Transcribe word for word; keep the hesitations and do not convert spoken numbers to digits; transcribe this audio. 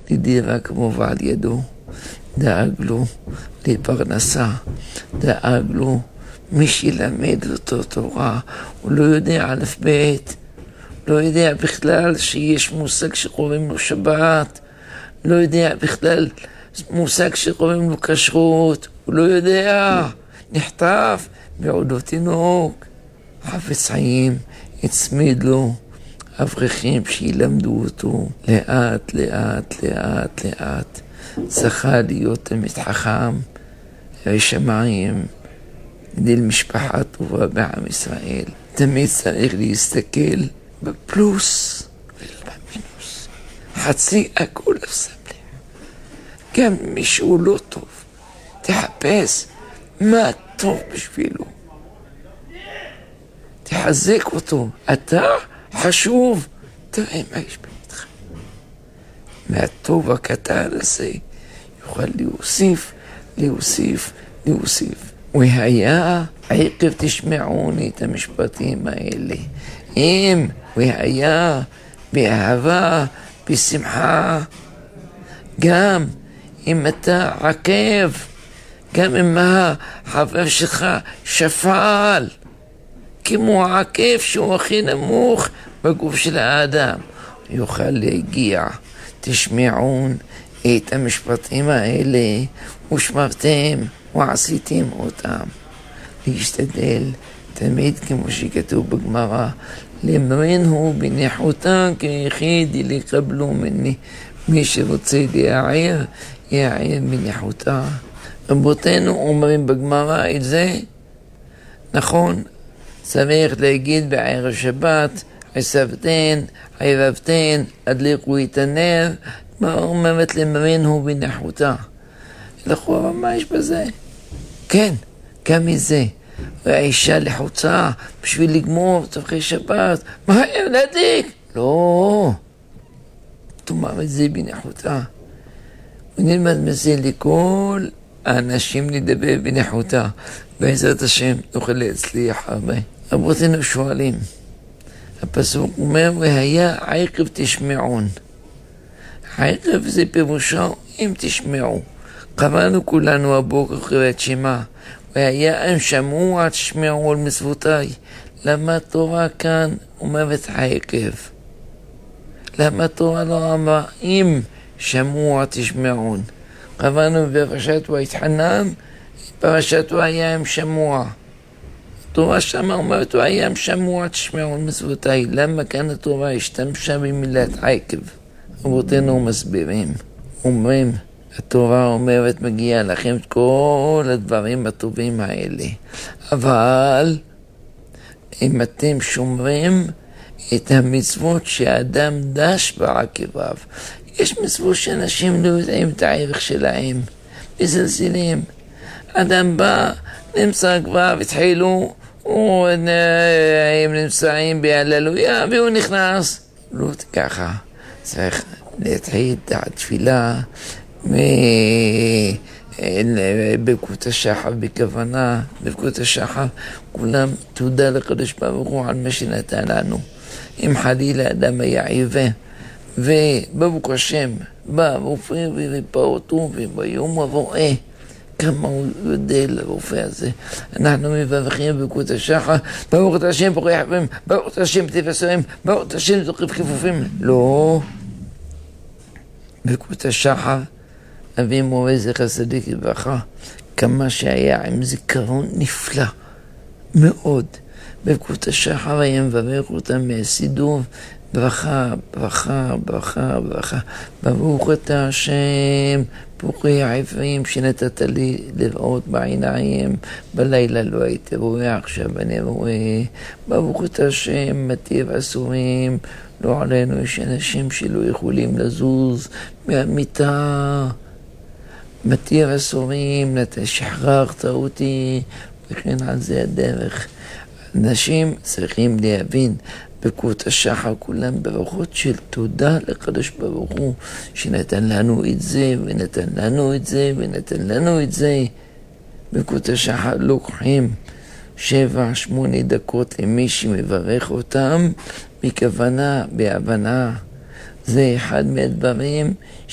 לדירה כמו ועל ידו, דאג לו לפרנסה, דאג לו מי שילמד אותו תורה. הוא לא יודע א' ב', לא יודע בכלל שיש מושג שקוראים לו שבת, לא יודע בכלל מושג שקוראים לו כשרות, הוא לא יודע, נכתב בעודו תינוק. חפץ חיים הצמיד לו אברכים שילמדו אותו לאט לאט לאט לאט, זכה להיות תלמיד חכם ושמיים, גדל משפחה טובה בעם ישראל. תמיד צריך להסתכל בפלוס ולא במינוס, חצי הכל אפסמלך. גם מישהו לא טוב, תחפש מה טוב בשבילו, תחזק אותו. אתה חשוב, תראה מה יש ביתך. מהטוב הקטן הזה יוכל להוסיף, להוסיף, להוסיף. והיה עקב תשמעוני את המשפטים האלה. אם והיה באהבה, בשמחה, גם אם אתה עקב, גם אם החבר שלך שפל, כמו העקב שהוא הכי נמוך בגוף של האדם, יוכל להגיע. תשמעון את המשפטים האלה ושמרתם ועשיתם אותם. להשתדל תמיד כמו שכתוב בגמרא, למרנו בניחותה כיחיד לקבלו ממני. מי שרוצה להעיר, יעיר בניחותה. רבותינו אומרים בגמרא את זה, נכון, צריך להגיד בערב שבת, עשבתן, ערבתן, הדליקו את הנר, מה אומרת למרנו בניחותה. לכאורה מה יש בזה? כן, גם מזה. והאישה לחוצה בשביל לגמור צורכי שבת, מה הם להדליק? לא, תאמר את זה בניחותה. ונלמד מזה לכל האנשים לדבר בניחותה. בעזרת השם נוכל להצליח הרבה. רבותינו שואלים, הפסוק אומר, והיה עקב תשמעון. עקב זה פירושו אם תשמעו. קראנו כולנו הבוקר קריאת שמע, והיה אם שמעו תשמעו על מצוותיי. למה התורה כאן אומרת עקב? למה התורה לא אמרה אם שמעו תשמעון? קראנו בפרשת ויתחנן, פרשת והיה אם שמוע. התורה שם אומרת והיה אם שמוע תשמעו על מצוותיי. למה כאן התורה השתמשה במילת עקב? רבותינו מסבירים, אומרים, התורה אומרת מגיע לכם את כל הדברים הטובים האלה, אבל אם אתם שומרים את המצוות שהאדם דש בעקביו, יש מצוות שאנשים לא יודעים את הערך שלהם, מזלזלים. אדם בא, נמצא כבר, התחילו, הם נמצאים בהללויה והוא נכנס. לא ככה, צריך להתחיל את התפילה בברכות השחר בכוונה. בברכות השחר כולם תודה לקדוש ברוך הוא על מה שנתן לנו. אם חלילה אדם היה עיוור וברוך השם בא רופא וריפא אותו, וביום הרואה כמה הוא יודע לרופא הזה, אנחנו מברכים בברכות השחר, ברוך את השם פורח חיים, ברוך את השם טבע סוהם, ברוך את השם זוכף כיפופים. לא, ברכות השחר אבי מורה זכר צדיק לברכה, כמה שהיה עם זיכרון נפלא מאוד. בברכות השחר היה מברך אותם מהסידור, ברכה, ברכה, ברכה, ברכה. ברוך אתה השם, פורח העברים שנתת לי לראות בעיניים, בלילה לא הייתי רואה, עכשיו אני רואה. ברוך אתה השם, מטיב אסורים, לא עלינו יש אנשים שלא יכולים לזוז מהמיטה. מטיב אסורים, שחררת אותי, וכן על זה הדרך. אנשים צריכים להבין, ברכות השחר כולם ברכות של תודה לקדוש ברוך הוא שנתן לנו את זה ונתן לנו את זה ונתן לנו את זה. ברכות השחר לוקחים שבע שמונה דקות למי שמברך אותם מכוונה, בהבנה. זה אחד מהדברים